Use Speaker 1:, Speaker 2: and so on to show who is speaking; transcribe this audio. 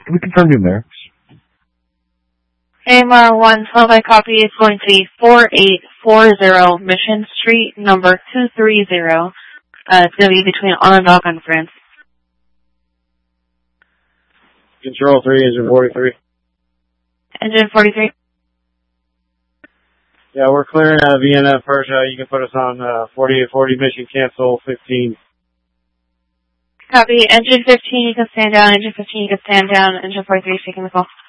Speaker 1: Can we confirm numerics?
Speaker 2: AMR 112, I copy. It's going to be 4840 Mission Street, number 230. It's going to be between Onondaga and France.
Speaker 3: Control 3, engine 43.
Speaker 2: Engine 43.
Speaker 3: Yeah, we're clearing out of Vienna, Persia. You can put us on 4840, mission cancel 15.
Speaker 2: Copy. Engine 15, you can stand down. Engine 15, you can stand down. Engine 43 is taking the call.